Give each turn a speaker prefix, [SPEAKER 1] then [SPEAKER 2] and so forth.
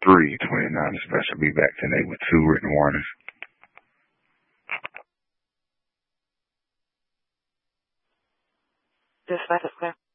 [SPEAKER 1] 3/29. Special be back today with 2 written warnings.
[SPEAKER 2] Dispatch is clear.